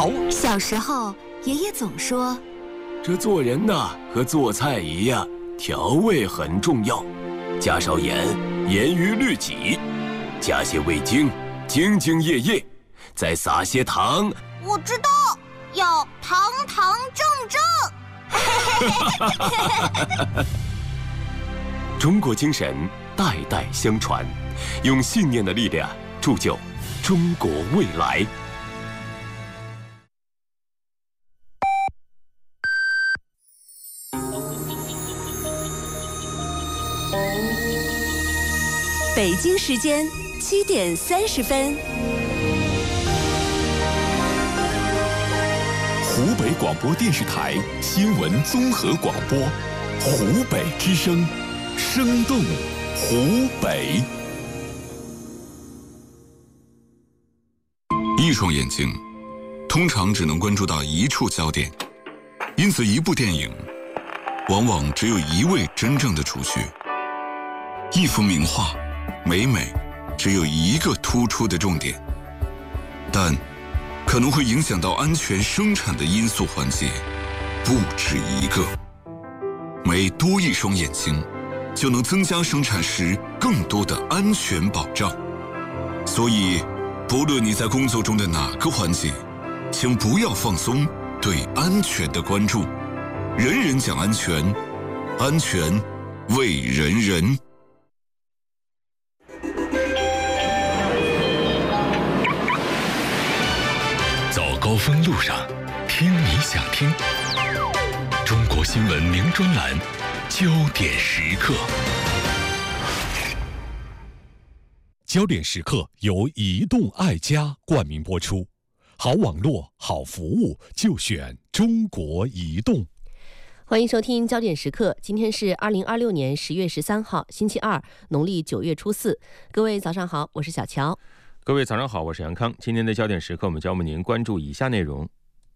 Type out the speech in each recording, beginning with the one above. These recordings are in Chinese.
条。 小时候，爷爷总说， 这做人呐，和做菜一样，调味很重要，加少盐，严于律己；加些味精，兢兢业业；再撒些糖。 我知道，要堂堂正正。 中国精神代代相传，用信念的力量铸就中国未来。 北京时间7点30分。 湖北广播电视台新闻综合广播，湖北之声，生动湖北。 一双眼睛通常只能关注到一处焦点，因此一部电影往往只有一位真正的主角，一幅名画每只有一个突出的重点，但可能会影响到安全生产的因素环节不止一个。每多一双眼睛，就能增加生产时更多的安全保障。所以不论你在工作中的哪个环节，请不要放松对安全的关注。人人讲安全，安全为人人。 走高峰路上，听你想听。中国新闻名专栏，焦点时刻。焦点时刻由移动爱家冠名播出，好网络、好服务就选中国移动。 欢迎收听焦点时刻，今天是2026年10月13号，星期二，农历9月初4。各位早上好，我是小乔。 各位早上好，我是杨康。今天的焦点时刻，我们将为您关注以下内容：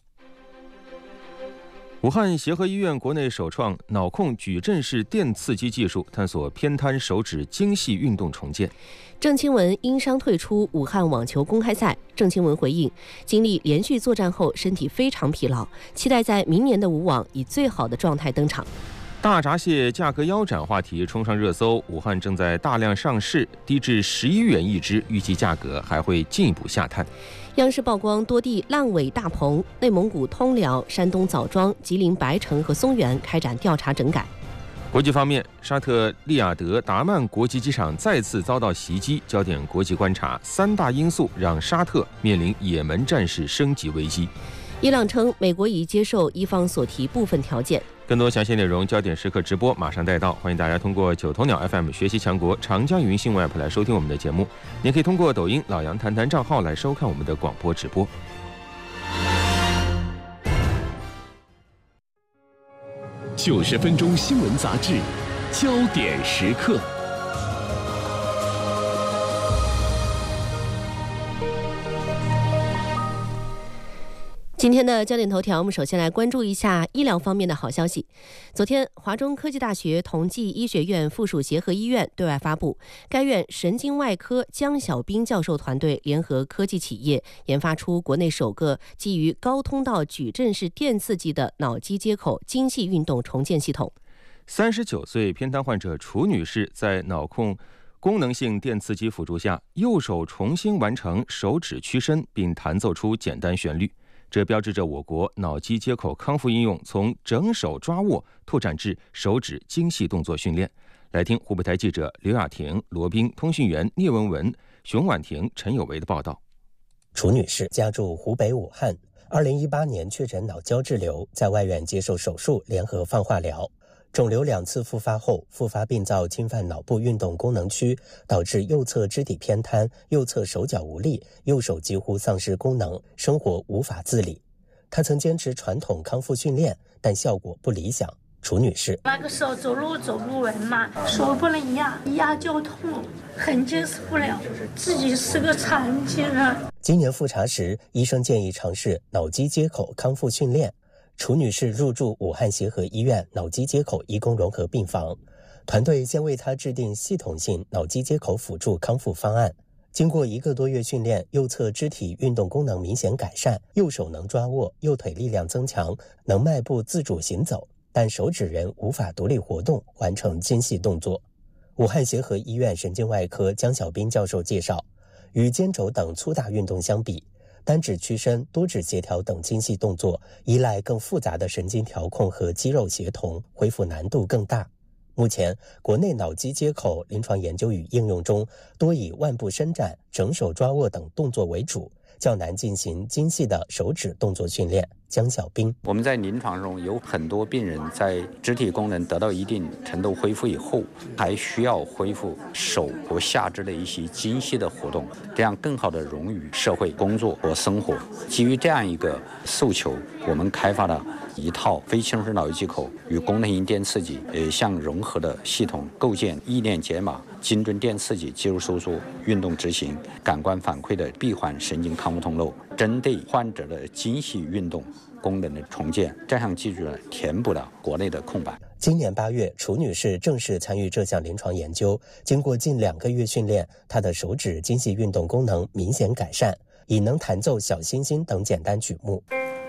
武汉协和医院国内首创脑控矩阵式电刺激技术，探索偏瘫手指精细运动重建。郑钦文因伤退出武汉网球公开赛，郑钦文回应，经历连续作战后身体非常疲劳，期待在明年的武网以最好的状态登场。大闸蟹价格腰斩话题冲上热搜，武汉正在大量上市，低至11元一只，预计价格还会进一步下探。央视曝光多地烂尾大棚，内蒙古通辽、山东枣庄、吉林白城和松原开展调查整改。国际方面，沙特利雅得达曼国际机场再次遭到袭击，焦点国际观察3大因素让沙特面临也门战事升级危机。伊朗称美国已接受伊方所提部分条件。更多详细内容，焦点时刻直播马上带到，欢迎大家通过9头鸟 FM 学习强国长江语音新闻 App 来收听我们的节目。您可以通过抖音老杨谈谈账号来收看我们的广播直播。 90分钟新闻杂志，焦点时刻。 今天的焦点头条，我们首先来关注一下医疗方面的好消息。昨天，华中科技大学同济医学院附属协和医院对外发布，该院神经外科江小兵教授团队联合科技企业，研发出国内首个基于高通道矩阵式电刺激的脑机接口精细运动重建系统。39岁偏瘫患者楚女士在脑控功能性电刺激辅助下，右手重新完成手指屈伸，并弹奏出简单旋律。这标志着我国脑机接口康复应用从整手抓握拓展至手指精细动作训练。来听湖北台记者刘雅婷、罗斌、通讯员聂文文、熊婉婷、陈有为的报道。 楚女士家住湖北武汉，2018年确诊脑胶质瘤，在外院接受手术联合放化疗。肿瘤2次复发后，复发病灶侵犯脑部运动功能区，导致右侧肢体偏瘫，右侧手脚无力，右手几乎丧失功能，生活无法自理。她曾坚持传统康复训练，但效果不理想。楚女士那个时候走路走不稳嘛，手不能压，一压就痛，很坚持不了，自己是个残疾人。 今年复查时，医生建议尝试脑机接口康复训练。楚女士入住武汉协和医院脑机接口医工融合病房，团队先为她制定系统性脑机接口辅助康复方案。 经过1个多月训练，右侧肢体运动功能明显改善，右手能抓握，右腿力量增强，能迈步自主行走，但手指仍无法独立活动，完成精细动作。武汉协和医院神经外科江小兵教授介绍，与肩肘等粗大运动相比，单指屈伸、多指协调等精细动作依赖更复杂的神经调控和肌肉协同，恢复难度更大。目前，国内脑机接口临床研究与应用中，多以腕部伸展、整手抓握等动作为主，较难进行精细的手指动作训练。江小兵， 我们在临床中有很多病人在肢体功能得到一定程度恢复以后，还需要恢复手和下肢的一些精细的活动，这样更好的融于社会工作和生活。基于这样一个诉求，我们开发了一套非侵入式脑机接口与功能性电刺激相融合的系统，构建意念解码、精准电刺激、肌肉收缩、运动执行、感官反馈的闭环神经康复通路，针对患者的精细运动功能的重建，这项技术填补了国内的空白。 今年8月，楚女士正式参与这项临床研究，经过近2个月训练，她的手指精细运动功能明显改善，已能弹奏小星星等简单曲目。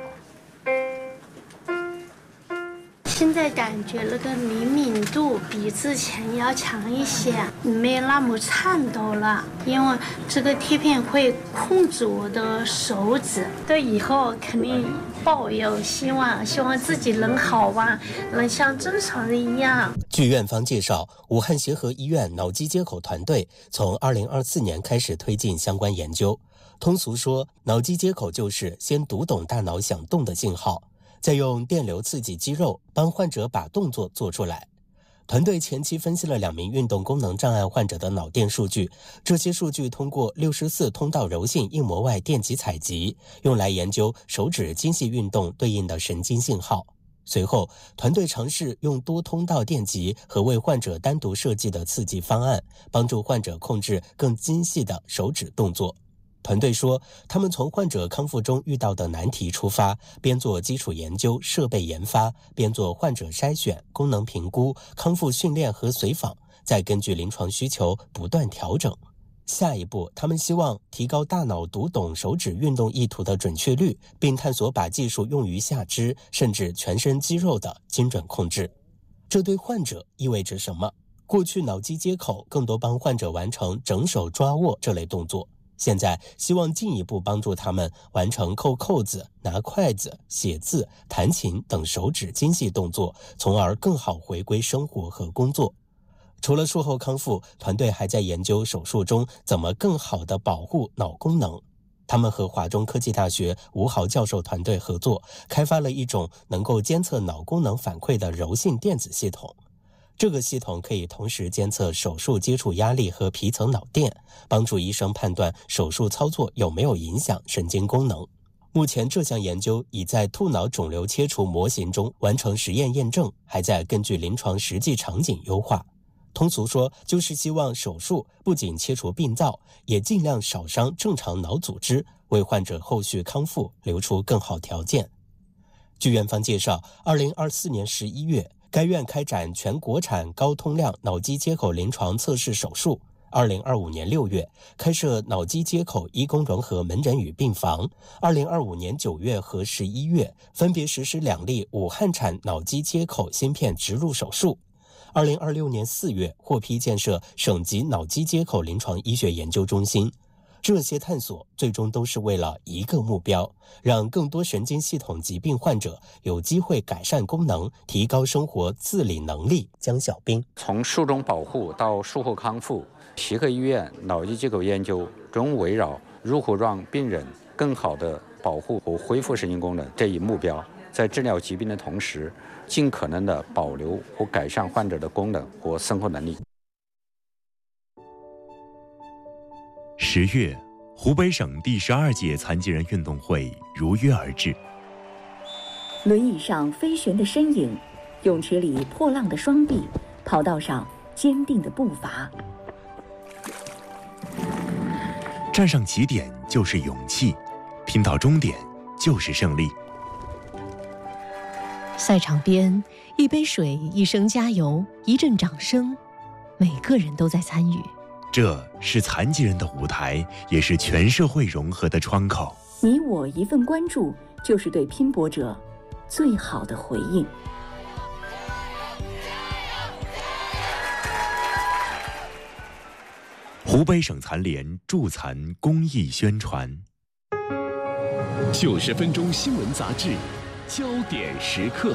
现在感觉那个灵敏度比之前要强一些，没那么颤抖了，因为这个贴片会控制我的手指，对以后肯定抱有希望，希望自己能好吧，能像正常人一样。 据院方介绍，武汉协和医院脑机接口团队从2024年开始推进相关研究。通俗说，脑机接口就是先读懂大脑想动的信号，再用电流刺激肌肉，帮患者把动作做出来。团队前期分析了2名运动功能障碍患者的脑电数据，这些数据通过64通道柔性硬膜外电极采集，用来研究手指精细运动对应的神经信号。随后，团队尝试用多通道电极和为患者单独设计的刺激方案，帮助患者控制更精细的手指动作。团队说，他们从患者康复中遇到的难题出发，边做基础研究、设备研发，边做患者筛选、功能评估、康复训练和随访，再根据临床需求不断调整。下一步，他们希望提高大脑读懂手指运动意图的准确率，并探索把技术用于下肢甚至全身肌肉的精准控制。这对患者意味着什么？过去脑机接口更多帮患者完成整手抓握这类动作，现在希望进一步帮助他们完成扣扣子、拿筷子、写字、弹琴等手指精细动作，从而更好回归生活和工作。除了术后康复，团队还在研究手术中怎么更好地保护脑功能。他们和华中科技大学吴豪教授团队合作，开发了一种能够监测脑功能反馈的柔性电子系统。这个系统可以同时监测手术接触压力和皮层脑电，帮助医生判断手术操作有没有影响神经功能。目前这项研究已在兔脑肿瘤切除模型中完成实验验证，还在根据临床实际场景优化。通俗说，就是希望手术不仅切除病灶，也尽量少伤正常脑组织，为患者后续康复留出更好条件。据院方介绍，2024年11月，该院开展全国产高通量脑机接口临床测试手术。2025年6月，开设脑机接口医工融合门诊与病房。2025年9月和11月，分别实施2例武汉产脑机接口芯片植入手术。2026年4月，获批建设省级脑机接口临床医学研究中心。这些探索最终都是为了一个目标，让更多神经系统疾病患者有机会改善功能，提高生活自理能力。江小兵， 从术中保护到术后康复，协和医院脑机接口研究中围绕如何让病人更好地保护和恢复神经功能这一目标，在治疗疾病的同时，尽可能地保留和改善患者的功能和生活能力。 10月，湖北省第12届残疾人运动会如约而至。 轮椅上飞旋的身影，泳池里破浪的双臂，跑道上坚定的步伐。 站上起点就是勇气，拼到终点就是胜利。 赛场边，一杯水，一声加油，一阵掌声，每个人都在参与。 这是残疾人的舞台，也是全社会融合的窗口。 你我一份关注，就是对拼搏者最好的回应。 湖北省残联助残公益宣传。 90分钟新闻杂志，焦点时刻。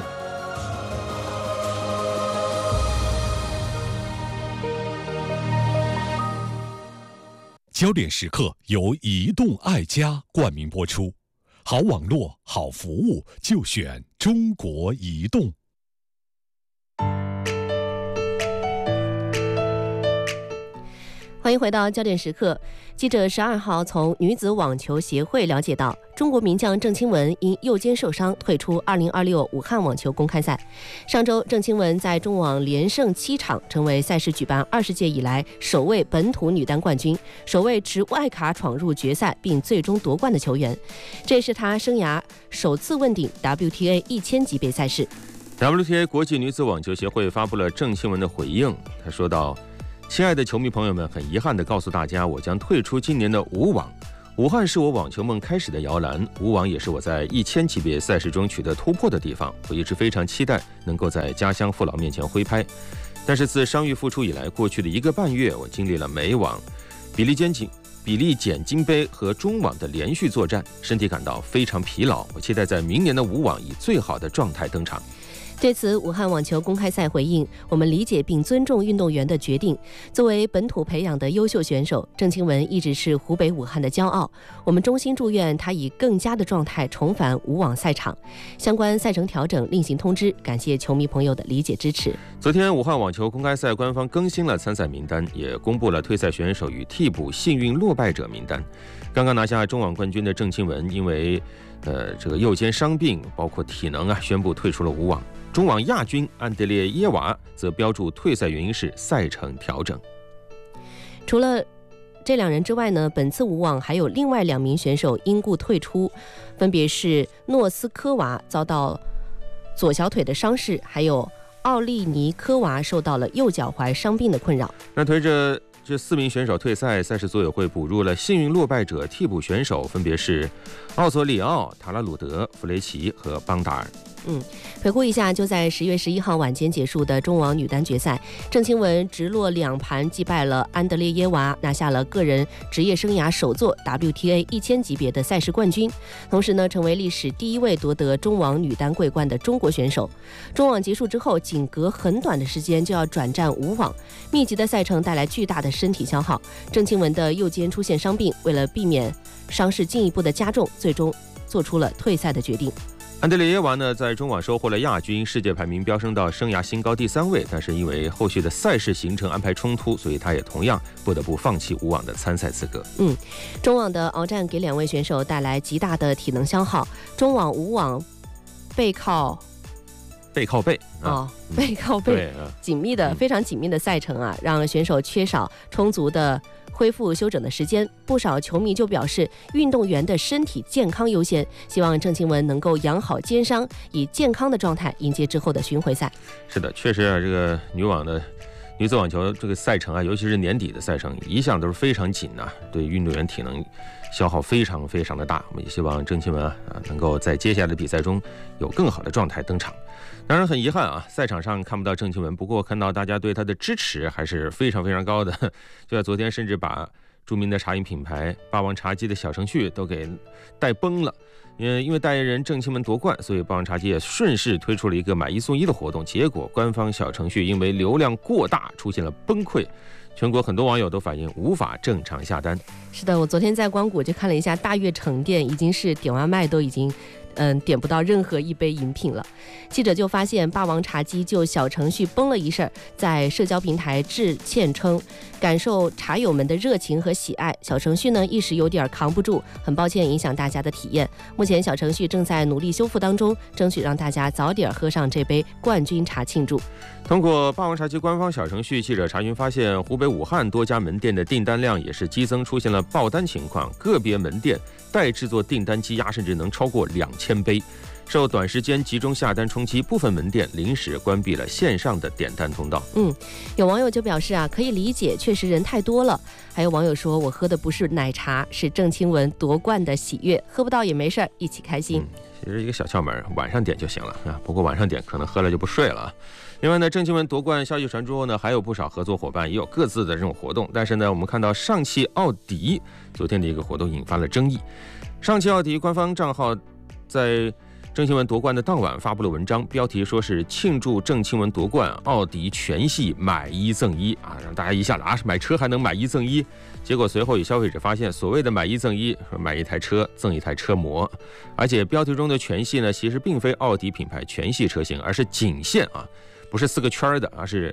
焦点时刻由移动爱家冠名播出，好网络、好服务就选中国移动。 欢迎回到焦点时刻。记者12号从女子网球协会了解到，中国名将郑钦文因右肩受伤退出2026武汉网球公开赛。上周，郑钦文在中网连胜7场，成为赛事举办20届以来首位本土女单冠军，首位持外卡闯入决赛并最终夺冠的球员。这也是她生涯首次问鼎 WTA 1000级别赛事。 WTA 国际女子网球协会发布了郑钦文的回应，他说道：亲爱的球迷朋友们，很遗憾地告诉大家，我将退出今年的武网。武汉是我网球梦开始的摇篮，武网也是我在1000级别赛事中取得突破的地方。我一直非常期待能够在家乡父老面前挥拍，但是自伤愈复出以来，过去的1个半月，我经历了美网、比利简金杯和中网的连续作战，身体感到非常疲劳。我期待在明年的武网以最好的状态登场。 对此，武汉网球公开赛回应：我们理解并尊重运动员的决定。作为本土培养的优秀选手，郑钦文一直是湖北武汉的骄傲。我们衷心祝愿他以更佳的状态重返武网赛场。相关赛程调整另行通知，感谢球迷朋友的理解支持。 昨天，武汉网球公开赛官方更新了参赛名单，也公布了退赛选手与替补幸运落败者名单。刚刚拿下中网冠军的郑钦文，因为这个右肩伤病，包括体能宣布退出了武网。中网亚军安德烈耶娃则标注退赛原因是赛程调整。 除了这2人之外呢，本次武网还有另外2名选手因故退出，分别是诺斯科娃遭到左小腿的伤势，还有奥利尼科娃受到了右脚踝伤病的困扰。 那随着这4名选手退赛，赛事组委会补入了幸运落败者替补选手，分别是奥索里奥、塔拉鲁德、弗雷奇和邦达尔。 回顾一下，就在10月11号晚间结束的中网女单决赛，郑钦文直落2盘击败了安德烈耶娃，拿下了个人职业生涯首座 WTA 1000级别的赛事冠军，同时呢，成为历史第1位夺得中网女单桂冠的中国选手。中网结束之后，仅隔很短的时间就要转战武网，密集的赛程带来巨大的身体消耗。郑钦文的右肩出现伤病，为了避免伤势进一步的加重，最终做出了退赛的决定。 安德烈耶娃呢，在中网收获了亚军，世界排名飙升到生涯新高第3位，但是因为后续的赛事行程安排冲突，所以他也同样不得不放弃武网的参赛资格。 中网的鏖战给2位选手带来极大的体能消耗，中网、武网背靠背紧密的、非常紧密的赛程让选手缺少充足的恢复休整的时间。不少球迷就表示，运动员的身体健康优先，希望郑钦文能够养好肩伤，以健康的状态迎接之后的巡回赛。 是的，确实这个女子网球这个赛程尤其是年底的赛程，一向都是非常紧对运动员体能消耗非常非常的大。我们也希望郑钦文能够在接下来的比赛中有更好的状态登场。当然很遗憾赛场上看不到郑钦文，不过看到大家对他的支持还是非常非常高的。就在昨天，甚至把著名的茶饮品牌霸王茶姬的小程序都给带崩了。因为代言人郑钦文夺冠，所以霸王茶姬也顺势推出了一个买1送1的活动，结果官方小程序因为流量过大出现了崩溃，全国很多网友都反映无法正常下单。 是的，我昨天在光谷就看了一下大悦城店，已经是点外卖都已经点不到任何一杯饮品了。记者就发现霸王茶姬就小程序崩了一事儿，在社交平台致歉称，感受茶友们的热情和喜爱，小程序呢一时有点扛不住，很抱歉影响大家的体验。目前小程序正在努力修复当中，争取让大家早点喝上这杯冠军茶庆祝。 通过霸王茶姬官方小程序，记者查询发现，湖北武汉多家门店的订单量也是激增，出现了爆单情况，个别门店待制作订单积压，甚至能超过2000杯。 受短时间集中下单冲击，部分门店临时关闭了线上的点单通道。 有网友就表示啊，可以理解，确实人太多了。还有网友说，我喝的不是奶茶，是郑钦文夺冠的喜悦，喝不到也没事儿，一起开心。 其实一个小窍门，晚上点就行了啊。不过晚上点可能喝了就不睡了啊。另外呢，郑钦文夺冠消息传出后呢，还有不少合作伙伴也有各自的这种活动。但是呢，我们看到上汽奥迪昨天的一个活动引发了争议。上汽奥迪官方账号在郑钦文夺冠的当晚发布了文章，标题说是庆祝郑钦文夺冠，奥迪全系买一赠一啊，让大家一下子啊，买车还能买一赠一。结果随后有消费者发现，所谓的买一赠一，说买一台车赠一台车模，而且标题中的全系呢，其实并非奥迪品牌全系车型，而是仅限啊，不是4个圈的，而是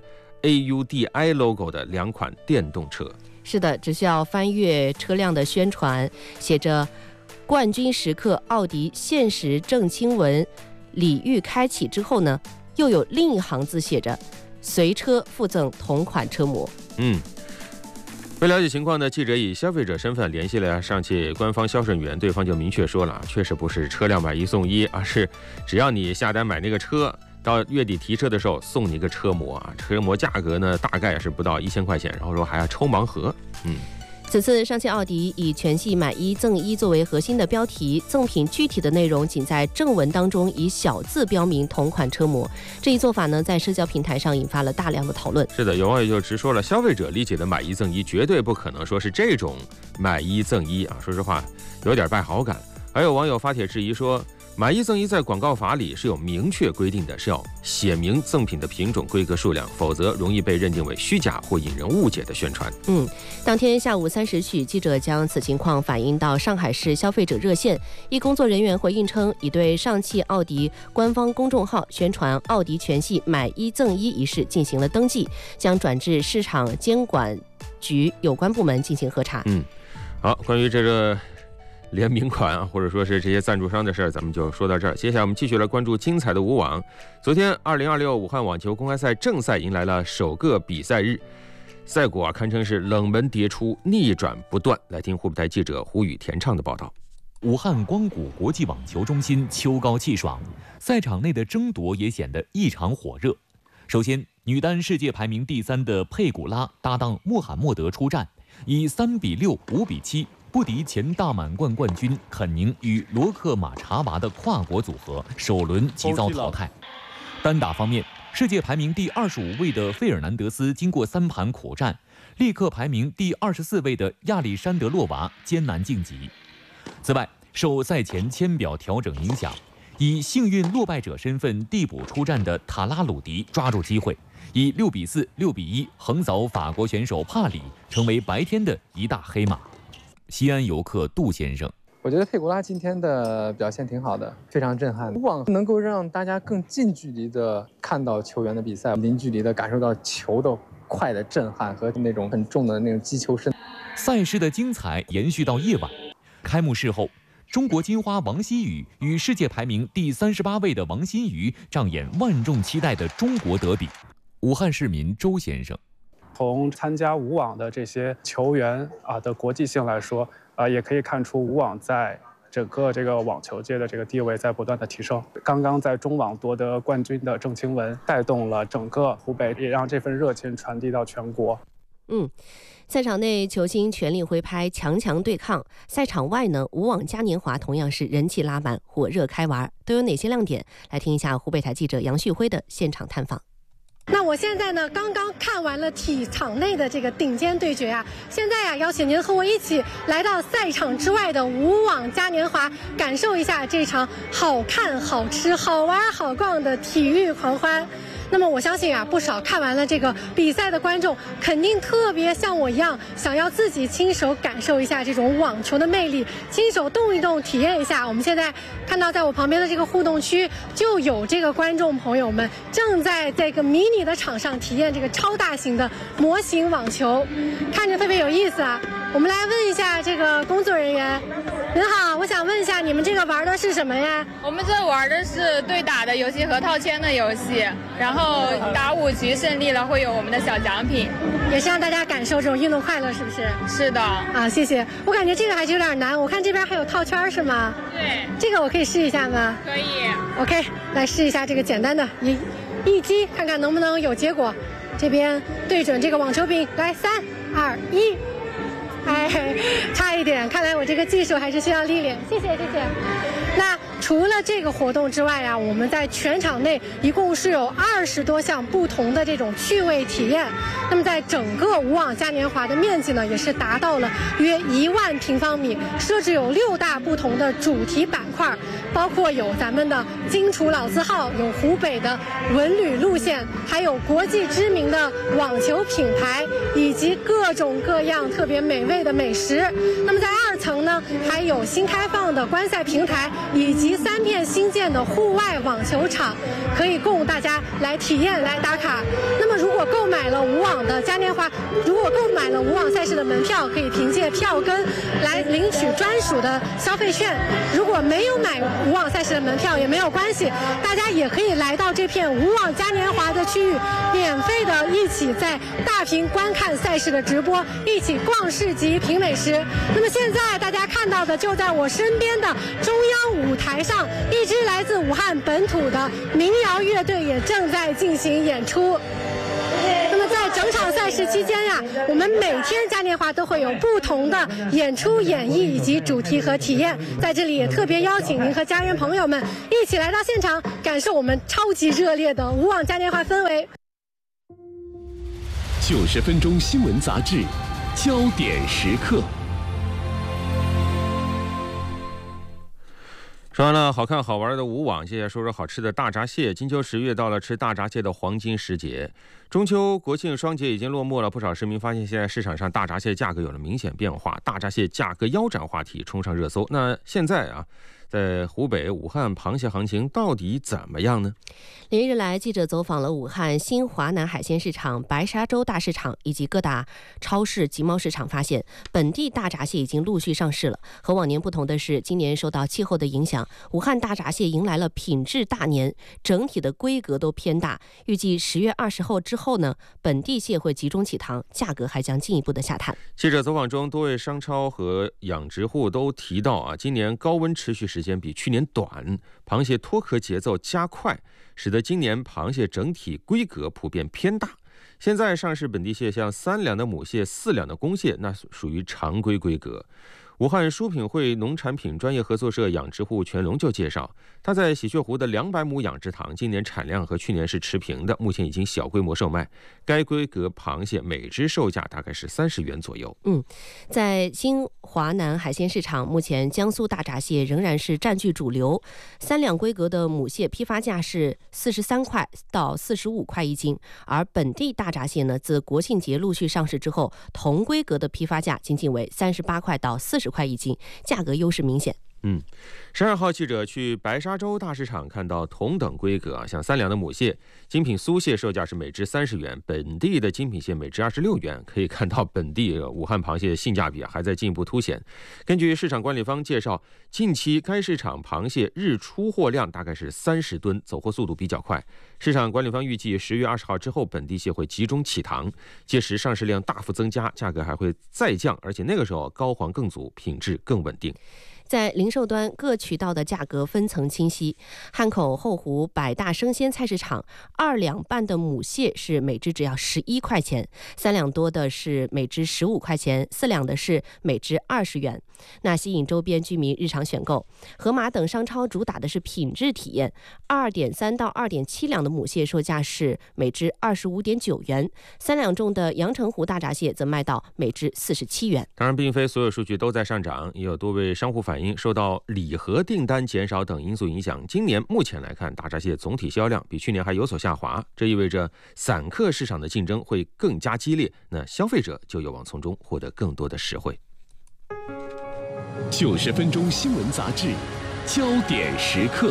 AUDI logo 的2款电动车。 是的，只需要翻阅车辆的宣传，写着冠军时刻奥迪限时郑钦文礼遇开启之后呢，又有另一行字写着随车附赠同款车模。 为了解情况呢，记者以消费者身份联系了上汽官方销售员，对方就明确说了，确实不是车辆买一送一，而是只要你下单买那个车，到月底提车的时候送你一个车模啊，车模价格呢大概是不到1000块钱，然后说还要抽盲盒。 此次上汽奥迪以全系买一赠一作为核心的标题，赠品具体的内容仅在正文当中以小字标明同款车模。这一做法呢，在社交平台上引发了大量的讨论。 是的，有网友就直说了，消费者理解的买一赠一绝对不可能说是这种买一赠一啊，说实话有点败好感。还有网友发帖质疑说，买一赠一在广告法里是有明确规定的，是要写明赠品的品种、规格、数量，否则容易被认定为虚假或引人误解的宣传。 当天下午3时许，记者将此情况反映到上海市消费者热线，一工作人员回应称，已对上汽奥迪官方公众号宣传奥迪全系买一赠一一事进行了登记，将转至市场监管局有关部门进行核查。 好，关于这个联名款啊，或者说是这些赞助商的事儿，咱们就说到这儿。接下来我们继续来关注精彩的舞网。昨天2026武汉网球公开赛正赛迎来了首个比赛日，赛果堪称是冷门迭出，逆转不断。来听湖北台记者胡宇、田畅的报道。 武汉光谷国际网球中心秋高气爽，赛场内的争夺也显得异常火热。首先，女单世界排名第3的佩古拉搭档穆罕默德出战，以3比6、5比7。不敌前大满贯冠军肯宁与罗克马查娃的跨国组合，首轮即遭淘汰。单打方面，世界排名第25位的费尔南德斯经过3盘苦战，力克排名第24位的亚历山德洛娃艰难晋级。此外，受赛前签表调整影响，以幸运落败者身份递补出战的塔拉鲁迪抓住机会，以6比4、6比1横扫法国选手帕里，成为白天的一大黑马。西安游客杜先生， 我觉得佩古拉今天的表现挺好的，非常震撼。以往能够让大家更近距离的看到球员的比赛，零距离的感受到球的快的震撼和那种很重的那种击球声。 赛事的精彩延续到夜晚，开幕式后，中国金花王希雨与世界排名第38位的王欣瑜上演万众期待的中国德比。武汉市民周先生。 从参加武网的这些球员的国际性来说，也可以看出武网在整个这个网球界的这个地位在不断的提升。刚刚在中网夺得冠军的郑钦文，带动了整个湖北，也让这份热情传递到全国。 赛场内球星全力挥拍，强强对抗。赛场外呢，武网嘉年华同样是人气拉满，火热开玩，都有哪些亮点？来听一下湖北台记者杨旭辉的现场探访。 那我现在呢，刚刚看完了体场内的这个顶尖对决啊，现在呀，邀请您和我一起来到赛场之外的武网嘉年华，感受一下这场好看、好吃、好玩、好逛的体育狂欢。那么我相信啊，不少看完了这个比赛的观众，肯定特别像我一样，想要自己亲手感受一下这种网球的魅力，亲手动一动，体验一下。我们现在看到，在我旁边的这个互动区，就有这个观众朋友们正在这个迷你的场上体验这个超大型的模型网球，看着特别有意思啊。 我们来问一下这个工作人员，您好，我想问一下，你们这个玩的是什么呀？ 我们这玩的是对打的游戏和套签的游戏，然后打5局胜利了会有我们的小奖品， 也是让大家感受这种运动快乐，是不是？ 是的。 啊，谢谢。我感觉这个还是有点难，我看这边还有套圈是吗？ 对。 这个我可以试一下吗？ 可以。 OK， 来试一下这个简单的一击，看看能不能有结果。这边对准这个网球柄，来3、2、1。哎，差一点，看来我这个技术还是需要历练。谢谢，谢谢。那除了这个活动之外啊，我们在全场内一共是有20多项不同的这种趣味体验。那么在整个无网嘉年华的面积呢，也是达到了约1万平方米，设置有6大不同的主题板块，包括有咱们的荆楚老字号，有湖北的文旅路线，还有国际知名的网球品牌，以及各种各样特别美味的美食。那么在2层呢，还有新开放的观赛平台，以及3片新建的户外网球场，可以供大家来体验、来打卡。那么如果购买了无网的嘉年华，如果购买了无网赛事的门票，可以凭借票根来领取专属的消费券。如果没有买无网赛事的门票也没有关系，大家也可以来到这片无网嘉年华的区域，免费的一起在大屏观看赛事的直播，一起逛市集、品美食。那么现在大家看到的就在我身边的中央舞台上，一支来自武汉本土的民谣乐队也正在进行演出。那么在整场赛事期间呀，我们每天嘉年华都会有不同的演出、演绎以及主题和体验。在这里也特别邀请您和家人朋友们一起来到现场，感受我们超级热烈的无网嘉年华氛围。 90分钟新闻杂志，焦点时刻。 说完了好看好玩的无网，接下来说说好吃的大闸蟹。金秋10月到了吃大闸蟹的黄金时节，中秋国庆双节已经落幕了，不少市民发现现在市场上大闸蟹价格有了明显变化，大闸蟹价格腰斩话题冲上热搜。那现在啊，在湖北武汉螃蟹行情到底怎么样呢？ 连日来，记者走访了武汉新华南海鲜市场、白沙洲大市场以及各大超市、集贸市场，发现本地大闸蟹已经陆续上市了。和往年不同的是，今年受到气候的影响，武汉大闸蟹迎来了品质大年，整体的规格都偏大。预计10月20号之后呢，本地蟹会集中起塘，价格还将进一步的下探。 记者走访中，多位商超和养殖户都提到啊，今年高温持续时间比去年短，螃蟹脱壳节奏加快，使得今年螃蟹整体规格普遍偏大。现在上市本地蟹像3两的母蟹、4两的公蟹，那属于常规规格。武汉蔬品会农产品专业合作社养殖户全龙就介绍，他在喜鹊湖的200亩养殖塘，今年产量和去年是持平的，目前已经小规模售卖。该规格螃蟹每只售价大概是30元左右。 在新华南海鲜市场，目前江苏大闸蟹仍然是占据主流，3两规格的母蟹批发价是43块到45块一斤，而本地大闸蟹呢，自国庆节陆续上市之后，同规格的批发价仅仅为38块到40块一斤，价格优势明显。 12号记者去白沙洲大市场看到同等规格像3两的母蟹，精品酥蟹售价是每只30元，本地的精品蟹每只26元。可以看到本地武汉螃蟹性价比还在进一步凸显。根据市场管理方介绍，近期该市场螃蟹日出货量大概是30吨，走货速度比较快。市场管理方预计10月20号之后，本地蟹会集中起塘，届时上市量大幅增加，价格还会再降，而且那个时候膏黄更足，品质更稳定。 在零售端，各渠道的价格分层清晰。汉口后湖百大生鲜菜市场，2两半的母蟹是每只只要11块钱，3两多的是每只15块钱，4两的是每只20元。那吸引周边居民日常选购。盒马等商超主打的是品质体验，2.3到2.7两的母蟹售价是每只25.9元，3两重的阳澄湖大闸蟹则卖到每只47元。 当然，并非所有数据都在上涨，也有多位商户反映，受到礼盒订单减少等因素影响，今年目前来看，大闸蟹总体销量比去年还有所下滑，这意味着散客市场的竞争会更加激烈，那消费者就有望从中获得更多的实惠。 90分钟新闻杂志，焦点时刻。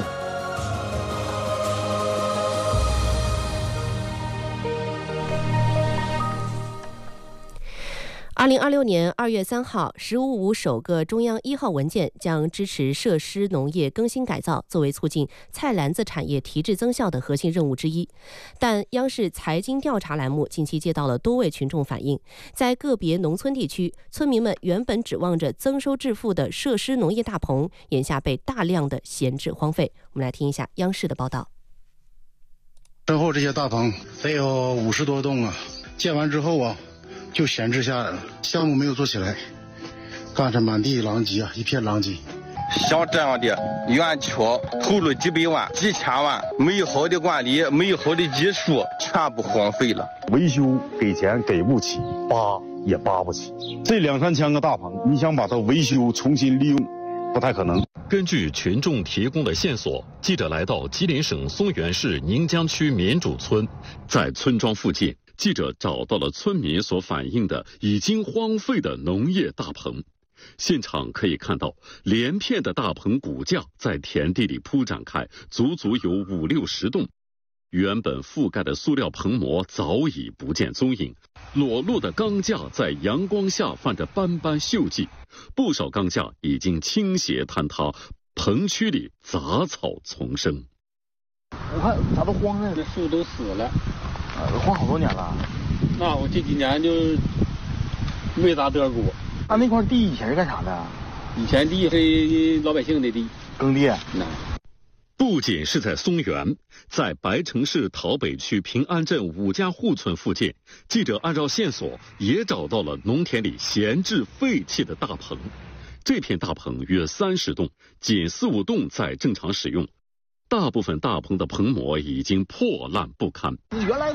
2026年2月3号，“15+5”首个中央1号文件将支持设施农业更新改造作为促进菜篮子产业提质增效的核心任务之一。但央视财经调查栏目近期接到了多位群众反映，在个别农村地区，村民们原本指望着增收致富的设施农业大棚，眼下被大量的闲置荒废。我们来听一下央视的报道。 身后这些大棚得有50多栋啊，建完之后啊，就闲置下来了，项目没有做起来，干着满地狼藉啊，一片狼藉。 像这样的园区投入几百万、几千万，没有好的管理，没有好的技术，全部荒废了。 维修给钱给不起，扒也扒不起。这2、3千个大棚，你想把它维修重新利用，不太可能。 根据群众提供的线索，记者来到吉林省松原市宁江区民主村，在村庄附近，记者找到了村民所反映的已经荒废的农业大棚。现场可以看到，连片的大棚骨架在田地里铺展开，足足有50、60栋。原本覆盖的塑料棚膜早已不见踪影，裸露的钢架在阳光下泛着斑斑锈迹，不少钢架已经倾斜坍塌，棚区里杂草丛生。 我看咋都荒了，这树都死了， 都荒好多年了。 那我这几年就没咋得过。 那块地以前是干啥的？ 以前地是老百姓的地， 耕地。 不仅是在松原，在白城市桃北区平安镇5家户村附近，记者按照线索也找到了农田里闲置废弃的大棚。这片大棚约30栋，仅4、5栋在正常使用，大部分大棚的棚膜已经破烂不堪。 原来